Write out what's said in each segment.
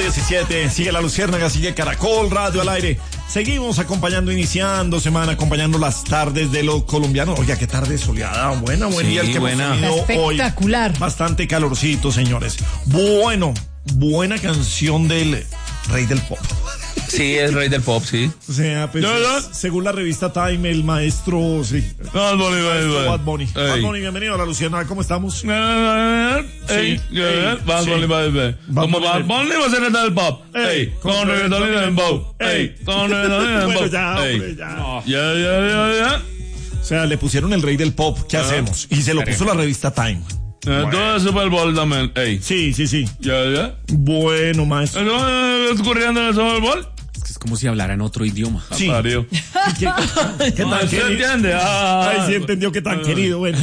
8:17, sigue La Luciérnaga, sigue Caracol Radio al aire. Seguimos iniciando semana, acompañando las tardes de los colombianos. Oiga, qué tarde soleada, buen día el que hemos tenido espectacular. Hoy. Bastante calorcito, señores. Bueno, buena canción del rey del pop. Sí, es rey del pop, sí. O sea, pues, según la revista Time, el maestro, sí. Bad Bunny. Bad Bunny, bienvenido a La Luciérnaga, ¿cómo estamos? Sí. Bad Bunny, como Bad Bunny va a ser el del pop. Ey, con reggaetón y dembow. Ey, con reggaetón y dembow. Bueno, ya. O sea, le pusieron el rey del pop, ¿qué hacemos? Y se lo puso la revista Time. Todo el Super Bowl también, ey. Sí. Ya. Bueno, maestro. ¿Estás corriendo en el Super Bowl? Es como si hablara en otro idioma. Sí. ¿Qué tan ¿Se entiende? Ay, sí entendió qué tan querido. Bueno.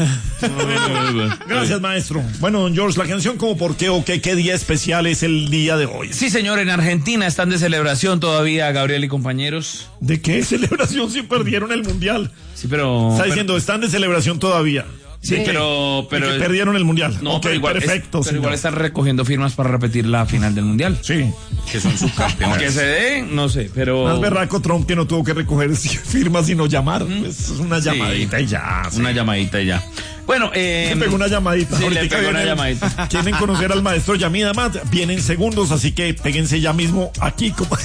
Gracias, maestro. Bueno, don George, la canción como por qué o qué día especial es el día de hoy. Sí, señor, en Argentina están de celebración todavía, Gabriel y compañeros. ¿De qué celebración si perdieron el mundial? Sí, pero... Está diciendo, están de celebración todavía. Sí, pero que perdieron el mundial. No, okay, pero perfecto. Pero igual están recogiendo firmas para repetir la final del mundial. Sí. Que son subcampeones. Que se den, no sé, pero... Más berraco Trump que no tuvo que recoger firmas sino llamar. Pues es una llamadita y ya. Sí. Una llamadita y ya. Bueno, le pegó una llamadita. Sí, le pegó una llamadita. Quieren conocer al maestro Yamida Mat, vienen segundos, así que péguense ya mismo aquí. Como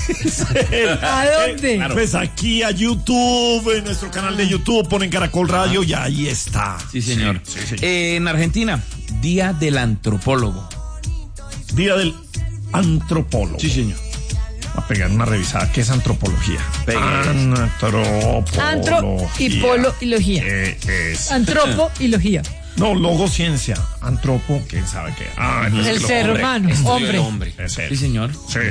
¿A dónde? Pues aquí a YouTube, en nuestro canal de YouTube, ponen Caracol Radio y ahí está. Sí, señor. Sí. En Argentina, Día del Antropólogo. Día del Antropólogo. Sí, señor. A pegar una revisada. ¿Qué es antropología? Antropología. Antro y polo y logía. Antropo y logía. No, logociencia. Antropo, ¿quién sabe qué? El ser humano, hombre. Sí, señor. Sí.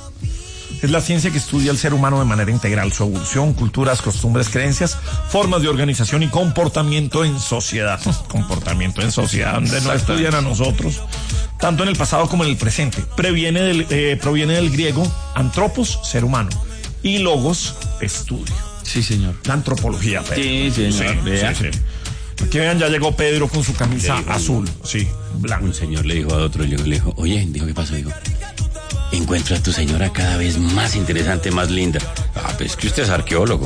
Es la ciencia que estudia al ser humano de manera integral, su evolución, culturas, costumbres, creencias, formas de organización y comportamiento en sociedad. Comportamiento en sociedad, donde no estudian a nosotros, tanto en el pasado como en el presente. Proviene del griego antropos, ser humano, y logos, estudio. Sí, señor. La antropología, Pedro. Sí, señor. Sí. Aquí vean, ya llegó Pedro con su camisa azul. Sí, blanco. Un señor le dijo a otro, le dijo, oye, dijo, ¿qué pasó? Dijo, encuentro a tu señora cada vez más interesante, más linda. Pues que usted es arqueólogo.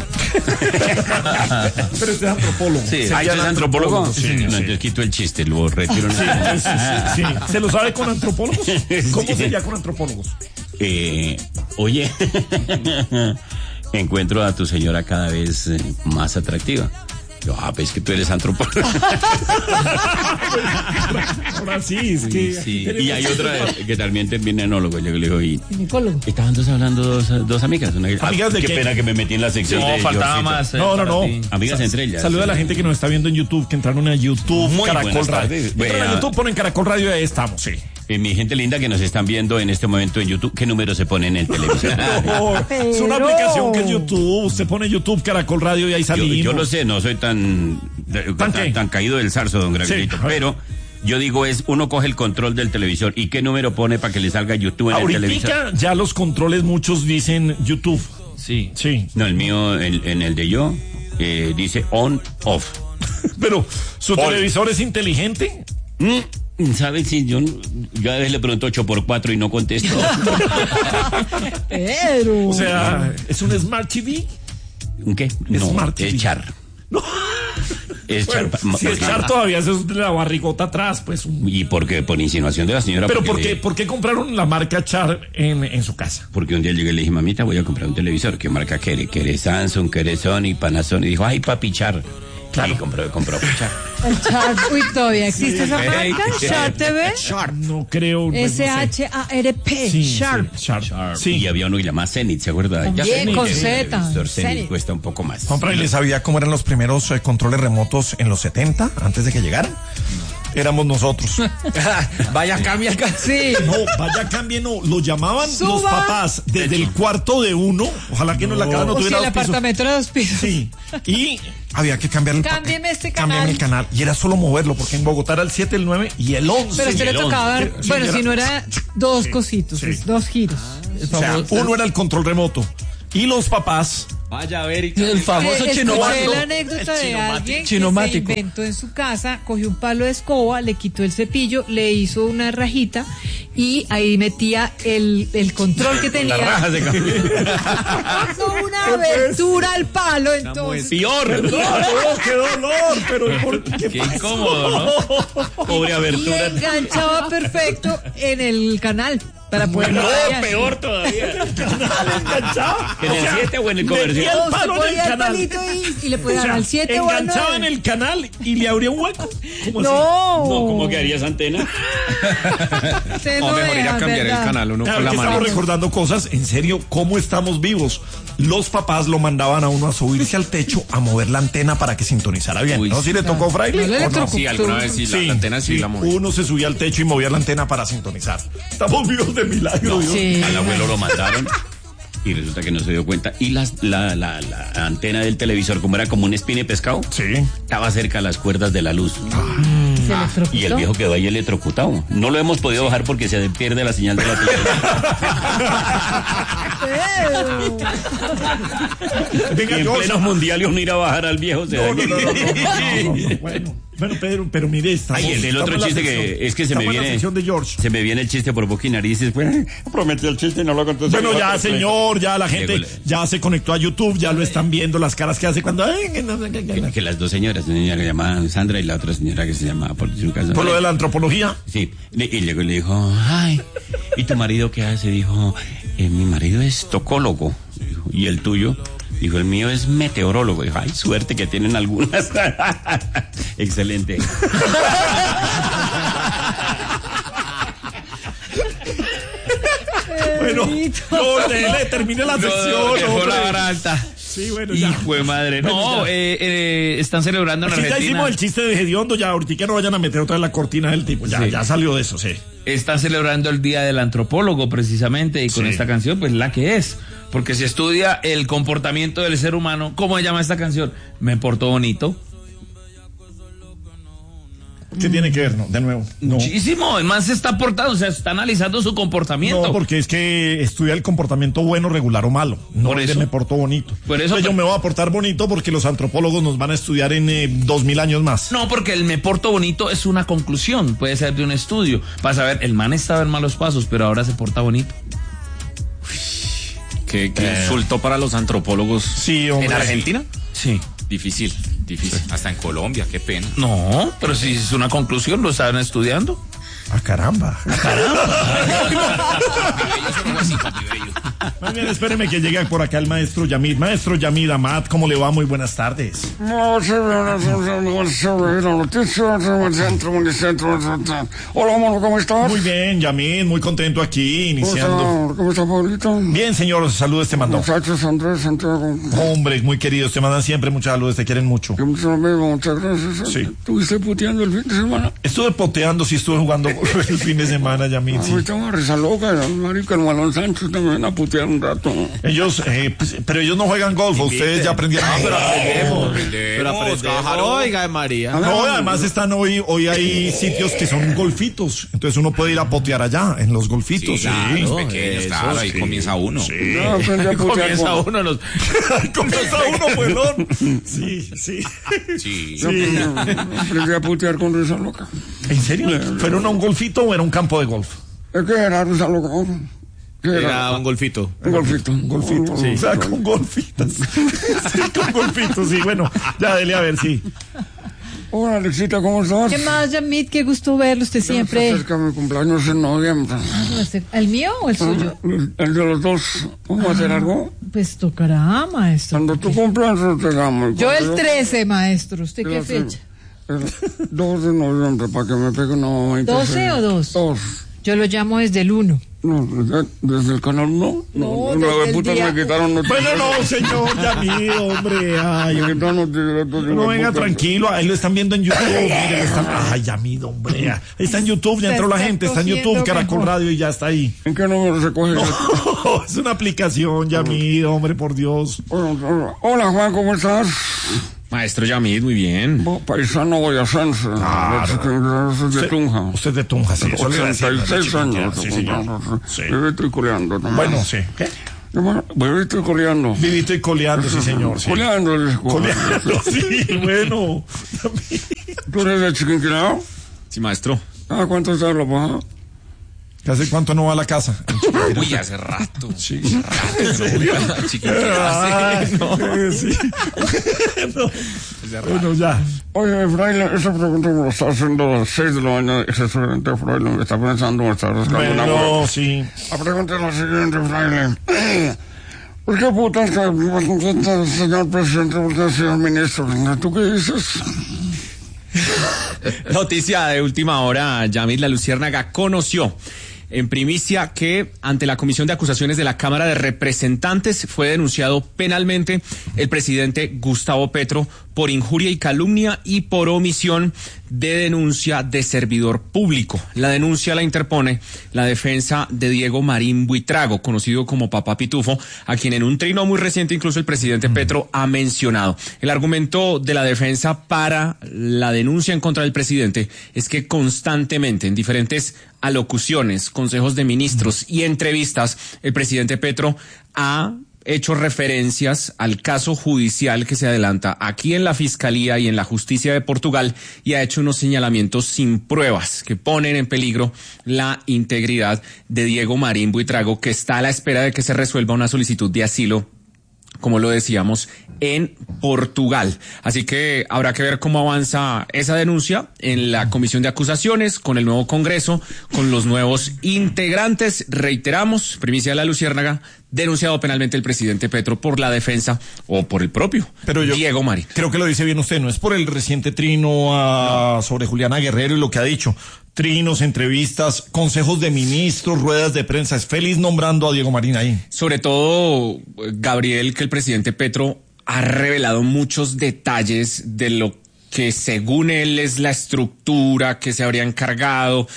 Pero usted es antropólogo. Sí, ¿usted es antropólogo? Sí. No, yo quito el chiste, lo retiro. Sí. ¿Se lo sabe con antropólogos? ¿Cómo sería con antropólogos? Oye, encuentro a tu señora cada vez más atractiva. Yo, pues que tú eres antropólogo. Ahora sí, es que... Sí. Y hay otra que también termina enólogo. Yo le digo, ginecólogo. Estaban hablando dos amigas. ¿Amigas de qué? qué Pena que me metí en la sección de faltaba Georgito. más. No. Amigas entre ellas. Saluda a la gente que nos está viendo en YouTube, que entraron a YouTube, Muy Caracol buenas Radio. tardes. Entran a YouTube, ponen Caracol Radio y ahí estamos, sí. Mi gente linda que nos están viendo en este momento en YouTube, ¿qué número se pone en el televisor? Es una aplicación que es YouTube. Usted pone YouTube, Caracol Radio y ahí salimos. Yo lo sé, no soy tan caído del zarzo, don Gravelito, pero yo digo uno coge el control del televisor y qué número pone para que le salga YouTube en el televisor. Ahorita ya los controles muchos dicen YouTube. Sí. No, el mío, en el de yo, dice on, off. Pero, ¿su televisor es inteligente? ¿Sabes? Si yo a veces le pregunto 8x4 y no contesto. Pero... O sea, ¿es un Smart TV? ¿Un qué? No, Smart TV. es Char. No. Es Bueno, Char. si es Char todavía es de la barrigota atrás, pues. ¿Y por qué? Por insinuación de la señora. Pero ¿por qué compraron la marca Char en su casa? Porque un día llegué y le dije, mamita, voy a comprar un televisor. ¿Qué marca quiere? ¿Quiere Samsung? ¿Quiere Sony? Panasonic? Y dijo, ay, papi, Char. Claro. Y compró Char. El Char, uy, todavía existe esa marca. Char TV. Char, no creo. SHARP. Sí, Sharp. Char. Sí. Y había uno que llamaba Zenith, ¿se acuerda? Bien, con El Z. televisor Zenith. Zenith cuesta un poco más. Compra y le sabía cómo eran los primeros controles remotos en los 70, antes de que llegaran. Éramos nosotros. Vaya, cambia. Sí. No, vaya cambie, no. Lo llamaban Suba. los papás desde el cuarto de uno. Ojalá que la casa no O si tuviera el 2 pisos. apartamento era 2 pisos. Sí. Y había que cambiar el Cámbiame este Cámbiame canal. el canal. Y era solo moverlo, porque en Bogotá era el 7, el 9 y el 11. Pero a usted le tocaba dar, Sí, bueno, era- si no era 2 cositos, Sí. es 2 giros. O sea, uno era el control remoto. Y los papás... Vaya a ver. El famoso Escuché chinomático. la anécdota de alguien que se Chinomático. inventó en su casa, cogió un palo de escoba, le quitó el cepillo, le hizo una rajita y ahí metía el control que tenía. La raja se cambió. Hizo una abertura al palo, entonces. Peor. ¡Qué dolor! Pero Qué incómodo, ¿no? Pobre Y abertura. enganchaba perfecto en el canal para poder. No, peor todavía. ¿En el 7 o en el comercial? Metía el Se palo en el ponía el canal. palito y le podía dar al 7 o al enganchaba 9. en el canal y le abría un hueco. ¿Cómo así? No. No, ¿cómo quedaría esa antena? Ustedes O no mejor ir a dejan, cambiar ¿verdad? el canal uno Claro, con la que mano. estamos recordando cosas, en serio, cómo estamos vivos. Los papás lo mandaban a uno a subirse al techo a mover la antena para que sintonizara bien. Uy, ¿No? ¿Sí le tocó, Fraile? No le ¿O no? electrocutó. Sí, alguna vez sí, la antena sí la moví. Uno se subía al techo y movía la antena para sintonizar. Estamos vivos de milagro. Dios. Sí. Al abuelo lo mandaron y resulta que no se dio cuenta. Y la antena del televisor, como era como un espine de pescado, Sí. estaba cerca a las cuerdas de la luz. Se electrocutó. Y el viejo quedó ahí electrocutado. No lo hemos podido bajar porque se pierde la señal de la televisión. Venga, Y en George. pleno mundial y uno ir a bajar al viejo. Se No, da no, que- no, no, no, no. Bueno, Pedro, pero mire, estamos. Ay, el otro estamos en la chiste sección- que es que se me estamos en la viene. sección de George. Se me viene el chiste por boca y narices. Pues, prometí el chiste y no lo conté. Bueno, ya, señor, ya la gente Llegó ya se conectó a YouTube, ya lo están viendo, las caras que hace cuando. que las dos señoras, una señora que se llamaba Sandra y la otra señora que se llamaba por su caso. Por lo de la antropología. Sí, y luego le dijo, ay, ¿y tu marido qué hace? Dijo, mi marido es tocólogo. Dijo, ¿y el tuyo? Dijo, el mío es meteorólogo. Dijo, ay, suerte que tienen algunas. Excelente. Bueno, le terminé la sección. Dejó hombre. la vara alta. Sí, bueno, ya. Hijo de madre. No, están celebrando en Sí, ya Argentina. hicimos el chiste de Hediondo, ya ahorita que no vayan a meter otra vez la cortina del tipo. Ya, Sí. ya salió de eso, sí. Están celebrando el Día del Antropólogo precisamente y con Sí. esta canción pues la que es, porque se estudia el comportamiento del ser humano. ¿Cómo se llama esta canción? Me portó bonito. ¿Qué tiene que ver? No, de nuevo. No. Muchísimo, el man se está portando, o sea, está analizando su comportamiento. No, porque es que estudia el comportamiento bueno, regular o malo. No Por es de eso. me porto bonito. Por eso- Entonces yo me voy a portar bonito porque los antropólogos nos van a estudiar en 2000 años más. No, porque el me porto bonito es una conclusión, puede ser de un estudio. Para saber, el man estaba en malos pasos, pero ahora se porta bonito. Qué insulto para los antropólogos. Sí, hombre. ¿En Argentina? Sí. Difícil. Hasta en Colombia, qué pena. No, pero si es una conclusión, lo estaban estudiando. Ah, caramba. Yo soy así, papi bello. Muy bien, espéreme que llegue por acá el maestro Yamid. Maestro Yamid Amat, ¿cómo le va? Muy buenas tardes. Hola, mano, ¿cómo estás? Muy bien, Yamid, muy contento aquí, iniciando. ¿Cómo está, Pablito? Bien, señor, saludos te mandó. Muchachos, Andrés, Santiago. Hombre, muy queridos, te mandan siempre muchas saludos, te quieren mucho. Yo mucho lo mismo, muchas gracias. Sí. ¿Estuviste puteando el fin de semana? Estuve poteando, sí estuve jugando el fin de semana, Yamid, sí. Ahorita me risa loca, marica, el Malón Sánchez también a putear un rato. Ellos, pero ellos no juegan golf, ustedes ya aprendieron. Oiga, María. No, además están hoy hay sitios que son golfitos, entonces uno puede ir a potear allá, en los golfitos, sí. Pequeños, claro, ahí comienza uno. No, aprendí a putear Comienza con... uno los... Comienza uno, pelón. Sí. Sí. Yo aprendí a putear con risa loca. ¿En serio? ¿Fueron a un golfito o era un campo de golf? Es que era risa loca. ¿Qué Era un golfito. Un golfito. Golfitos, o sea, con golfitas. Sí, con golfitos, sí, bueno, ya dele a ver, sí. Hola, Alexita, ¿cómo estás? ¿Qué más, Yamid? Qué gusto verlo usted siempre. Se acerca mi cumpleaños en noviembre. ¿El mío o el suyo? El de los dos. ¿Vamos a hacer algo? Pues tocará, maestro. Cuando tú cumplas, te llamo. Yo el 13, maestro. ¿Usted qué fecha? El 2 de noviembre, para que me pegue una mamá. 12 o 2? 2. Yo lo llamo desde el 1. No, desde el canal no. No, Nueve desde el putas día- me quitaron noticias. Bueno, no, señor Yamid, hombre, ay, Me quitaron noticias. no venga tranquilo, ahí lo están viendo en YouTube, mire, lo están, ay, Yamid, hombre, ahí está en YouTube, ya entró la gente, está en YouTube, Caracol Radio y ya está ahí. ¿En qué número se coge? No, es una aplicación, Yamid, hombre, por Dios. Hola, Juan, ¿cómo estás? Maestro Yamid, muy bien. Paisano boyacense. De Tunja. Usted es de Tunja, sí, eso le iba a decir, 86 años. sí, señor. Sí. Vivito y coleando. Bueno, sí. ¿Qué? Vivito y coleando. Vivito y coleando, sí, señor, sí. Coleando, les digo. Coleando, sí, bueno. ¿Tú eres de Chiquinquirá? Sí, maestro. ¿Cuánto está la paja? ¿Hace cuánto no va a la casa? Uy, hace rato. Sí. ¿En serio? Bueno, ya. Oye, fraile, esa pregunta me lo está haciendo a las 6 de la mañana. Ese estudiante, fraile, me está pensando, me está rascando una hueá. Bueno, sí. La pregunta es la siguiente, fraile. ¿Por qué putas que señor presidente, por qué señor ministro? ¿Tú qué dices? Noticia de última hora, Yamil La Luciérnaga conoció en primicia que ante la Comisión de Acusaciones de la Cámara de Representantes fue denunciado penalmente el presidente Gustavo Petro por injuria y calumnia y por omisión de denuncia de servidor público. La denuncia la interpone la defensa de Diego Marín Buitrago, conocido como Papá Pitufo, a quien en un trino muy reciente incluso el presidente Petro ha mencionado. El argumento de la defensa para la denuncia en contra del presidente es que constantemente en diferentes alocuciones, consejos de ministros y entrevistas, el presidente Petro ha hecho referencias al caso judicial que se adelanta aquí en la Fiscalía y en la Justicia de Portugal y ha hecho unos señalamientos sin pruebas que ponen en peligro la integridad de Diego Marín Buitrago, que está a la espera de que se resuelva una solicitud de asilo, como lo decíamos, en Portugal. Así que habrá que ver cómo avanza esa denuncia en la Comisión de Acusaciones, con el nuevo Congreso, con los nuevos integrantes. Reiteramos, primicia de La Luciérnaga, denunciado penalmente el presidente Petro por la defensa o por el propio Diego Marín. Creo que lo dice bien usted, no es por el reciente trino sobre Juliana Guerrero y lo que ha dicho. Trinos, entrevistas, consejos de ministros, ruedas de prensa. Es feliz nombrando a Diego Marín ahí. Sobre todo, Gabriel, que el presidente Petro ha revelado muchos detalles de lo que según él es la estructura que se habría encargado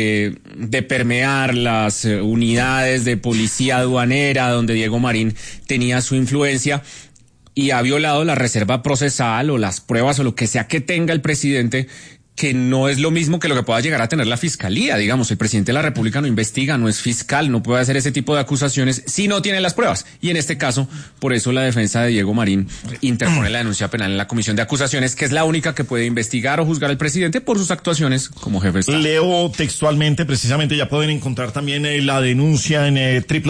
de permear las unidades de policía aduanera donde Diego Marín tenía su influencia y ha violado la reserva procesal o las pruebas o lo que sea que tenga el presidente, que no es lo mismo que lo que pueda llegar a tener la Fiscalía. Digamos, el presidente de la República no investiga, no es fiscal, no puede hacer ese tipo de acusaciones si no tiene las pruebas. Y en este caso, por eso la defensa de Diego Marín interpone la denuncia penal en la Comisión de Acusaciones, que es la única que puede investigar o juzgar al presidente por sus actuaciones como jefe de Estado. Leo textualmente, precisamente, ya pueden encontrar también la denuncia en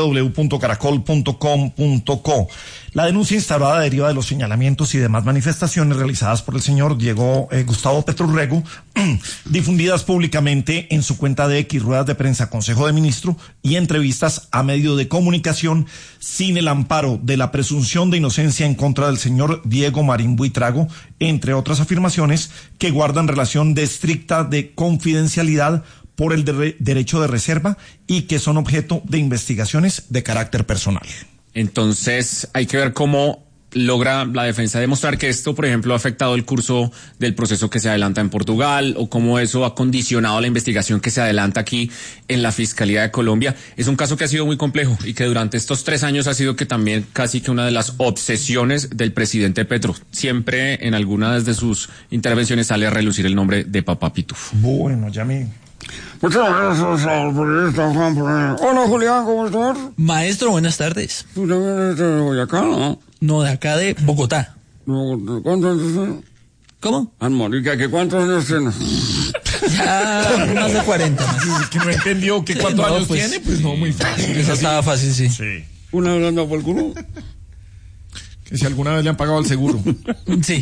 www.caracol.com.co. La denuncia instaurada deriva de los señalamientos y demás manifestaciones realizadas por el señor Gustavo Petro Rego, difundidas públicamente en su cuenta de X, ruedas de prensa, Consejo de Ministros y entrevistas a medios de comunicación sin el amparo de la presunción de inocencia en contra del señor Diego Marín Buitrago, entre otras afirmaciones que guardan relación de estricta de confidencialidad por el derecho de reserva y que son objeto de investigaciones de carácter personal. Entonces hay que ver cómo logra la defensa demostrar que esto, por ejemplo, ha afectado el curso del proceso que se adelanta en Portugal o cómo eso ha condicionado la investigación que se adelanta aquí en la Fiscalía de Colombia. Es un caso que ha sido muy complejo y que durante estos 3 años ha sido que también casi que una de las obsesiones del presidente Petro. Siempre en algunas de sus intervenciones sale a relucir el nombre de Papá Pitufo. Bueno, ya me... Muchas gracias al periodista Juan Pérez. Hola, Julián, ¿cómo estás? Maestro, buenas tardes. Tú también eres de Boyacá, ¿no? No, de acá de Bogotá. ¿Cuántos años tienes? ¿Cómo? Marica, ¿qué cuántos años tienes? Ya, más de 40. Más. Que no entendió que cuántos años pues, tiene, pues no, muy fácil. Eso estaba fácil, sí. Sí. ¿Una hablando por el culo? Que si alguna vez le han pagado el seguro. Sí.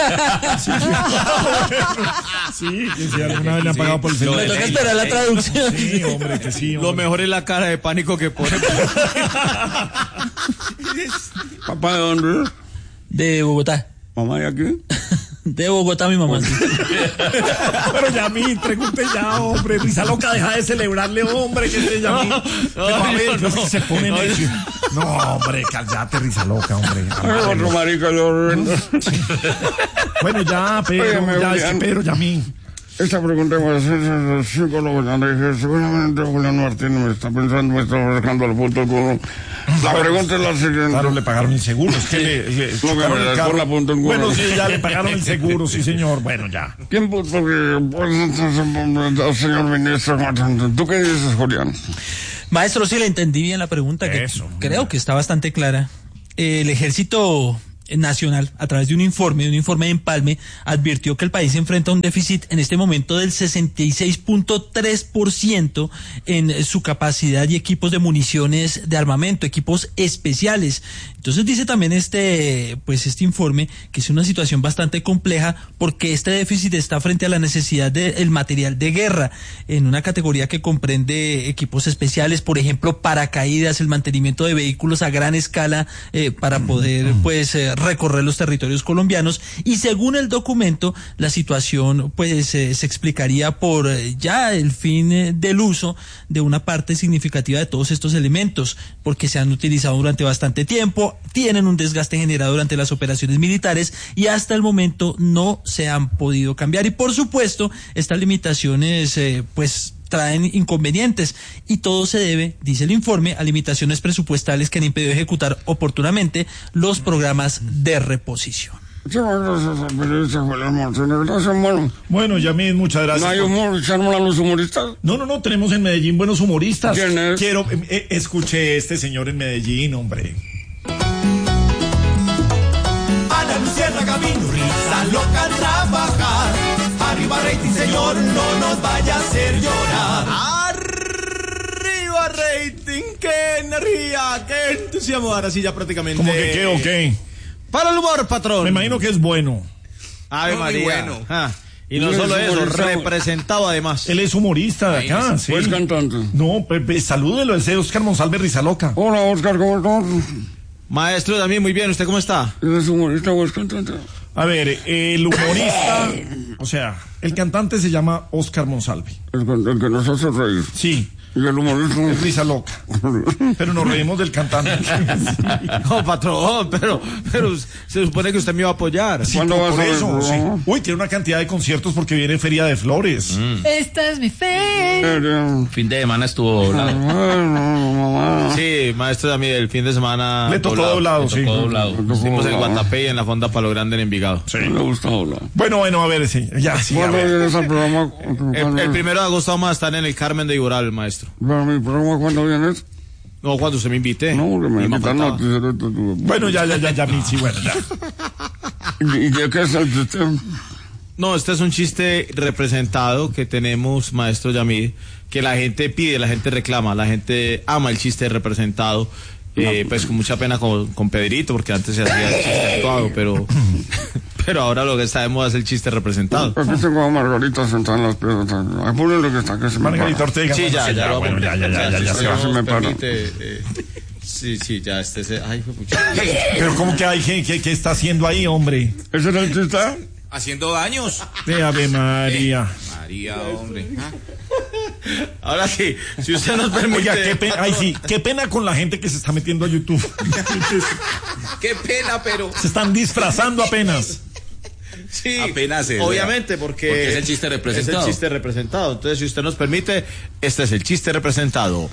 Sí, que si alguna vez le han pagado por el seguro. Me toca esperar la traducción. Sí, hombre, que sí. Hombre. Lo mejor es la cara de pánico que pone. ¿Papá de dónde es? De Bogotá. ¿Mamá de aquí? De Bogotá, mi mamá. Sí. Pero Yamil, pregunte ya, hombre. Risa loca, deja de celebrarle, hombre, que te Yamil. Pero a ver, no, se pone necio. No, hombre, cállate, Risa loca, hombre. Otro marica, Bueno, ya, pero Yamil. Esta pregunta va a ser el psicólogo. Ya le dije, seguramente Julián Martínez me está pensando, me está rascando el punto culo. La pregunta es la siguiente. Claro, le pagaron el seguro. Es que No, que me dejó la punta en culo. Bueno, sí, ya le pagaron el seguro, sí, señor. Bueno, ya. ¿Quién puso que, pues, señor ministro, tú qué dices, Julián? Maestro, sí le entendí bien la pregunta, que Eso, creo que está bastante clara. El ejército nacional, a través de un informe de empalme, advirtió que el país enfrenta un déficit en este momento del 66.3% en su capacidad y equipos de municiones de armamento, equipos especiales. Entonces dice también este informe que es una situación bastante compleja porque este déficit está frente a la necesidad del material de guerra en una categoría que comprende equipos especiales, por ejemplo, paracaídas, el mantenimiento de vehículos a gran escala para poder recorrer los territorios colombianos, y según el documento la situación se explicaría por ya el fin del uso de una parte significativa de todos estos elementos, porque se han utilizado durante bastante tiempo, tienen un desgaste generado durante las operaciones militares y hasta el momento no se han podido cambiar, y por supuesto estas limitaciones traen inconvenientes, y todo se debe, dice el informe, a limitaciones presupuestales que han impedido ejecutar oportunamente los programas de reposición. Bueno, Yamid, muchas gracias. ¿No hay humor? ¿Echarnos a los humoristas? No, tenemos en Medellín buenos humoristas. ¿Quién es? Quiero, escuché este señor en Medellín, hombre. Ana Luciérnaga vino, risa loca a trabajar. Arriba rating, señor, no nos vaya a hacer llorar. Arriba rating, qué energía, qué entusiasmo. Ahora sí ya prácticamente. ¿Cómo que qué o qué? Para el humor, patrón. Me imagino que es bueno. Ave María. Bueno. Y no solo eso, representado además. Él es humorista de acá, sí. Pues cantante. No, salúdelo, ese Oscar Monsalve Rizaloca. Hola, Oscar, ¿cómo estás? Maestro, también muy bien, ¿usted cómo está? ¿Eres humorista o es cantante? A ver, el humorista, o sea, el cantante se llama Oscar Monsalve. El que nos hace reír. Sí. Y el humorista es risa loca. Pero nos reímos del cantante. No, patrón, pero se supone que usted me iba a apoyar. Sí, ¿Cuándo vas por a ver, eso, no? sí. Uy, tiene una cantidad de conciertos porque viene Feria de Flores. Esta es mi fe. Fin de semana estuvo doblado. Sí, maestro, también el fin de semana. Le tocó doblado, sí. Estuvimos en Guatapé y en la Fonda Palo Grande en Envigado. Sí. Me gusta hablar. Bueno, a ver, sí. Ya, sí, a ¿Cuándo ver. vienes al programa? El 1 de agosto vamos a estar en el Carmen de Iboral, maestro. ¿Para mi programa cuándo vienes? No, cuando usted me invite. No, porque me invitan a ti. Bueno, ya, sí, bueno, ya. ¿Y de qué es el sistema? No, este es un chiste representado que tenemos, maestro Yamid, que la gente pide, la gente reclama, la gente ama el chiste representado. Pues con mucha pena con Pedrito, porque antes se hacía el chiste actuado, pero ahora lo que está de moda es el chiste representado. Aquí tengo a Margarita sentada en las piedras. Apúrenle que está, que se me Margarita para. Ortega. Sí, ya, bueno, ya. se me para. Sí, ya, ay, fue mucho. Pero ¿cómo que hay qué está haciendo ahí, hombre? ¿Ese era el chiste? Haciendo daños. De Ave María. María, hombre. Ahora sí, si usted nos permite. Oiga, qué pena con la gente que se está metiendo a YouTube. Qué pena, pero. Se están disfrazando apenas. Sí, apenas obviamente, porque es el chiste representado. Es el chiste representado. Entonces, si usted nos permite, este es el chiste representado.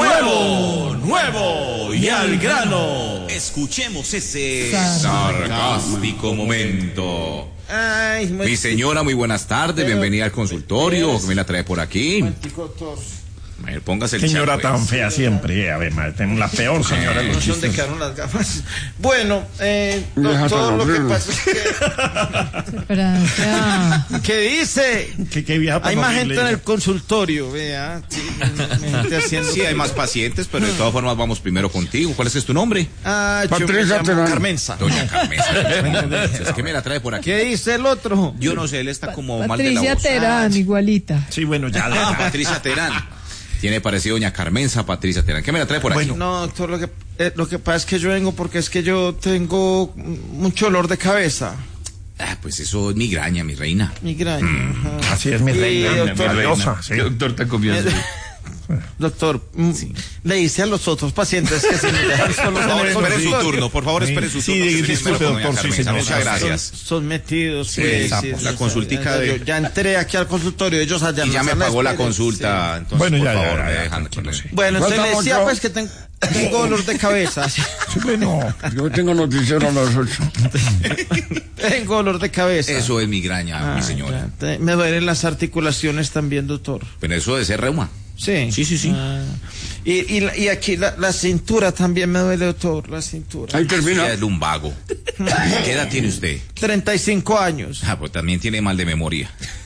¡Nuevo! Y al grano. Escuchemos ese sarcástico momento. Ay, Mi señora, muy buenas tardes, bienvenida al consultorio, que me la trae por aquí. A ver, póngase el Señora chat, pues. tan fea siempre, a ver, tenemos la peor señora de los ¿Dónde chistes. quedaron las gafas? Bueno, doctor, lo que pasa es ¿qué dice? ¿Qué vieja tan Hay más horrible gente en ella. el consultorio, vea. Sí, gente haciendo. Sí, hay más pacientes, pero de todas formas vamos primero contigo. ¿Cuál es tu nombre? Patricia Terán. Carmenza. Doña Carmen. Es que me la trae por aquí. ¿Qué dice el otro? Yo no sé, él está como mal de la Patricia voz. Terán, igualita. Sí, bueno, ya. Patricia Terán. Tiene parecido Doña Carmenza, Patricia Terán. ¿Qué me la trae por aquí? No, doctor, lo que pasa es que yo vengo porque es que yo tengo mucho dolor de cabeza. Pues eso es migraña, mi reina. Migraña. Ajá. Así es mi reina, mi doctor, diosa, sí. Doctor, te confianza. Doctor, le dice a los otros pacientes que se me dejan solos en el Espere su consultorio. turno, por favor, espere su Sí, turno. disculpe, Doña doctor, sí, Carmenza, señor. muchas gracias. Son metidos. Sí, la consultica de- Ya entré aquí al consultorio, ellos allá. Y ya me pagó la consulta, entonces, Bueno, por ya, favor, ya, me ya, dejan tranquilo, sí. Bueno, entonces le Falta decía mucho. pues que tengo dolor de cabeza. Sí, bueno. Yo tengo noticiero a las 8. Tengo dolor de cabeza. Eso es migraña, mi Ah, señora. ya, me duelen las articulaciones también, doctor. Pero eso debe ser reuma. Sí. Sí. Ah, Y aquí la cintura también me duele, doctor, la cintura. Ahí termina. Es lumbago. ¿Qué edad tiene usted? 35 años. Pues también tiene mal de memoria.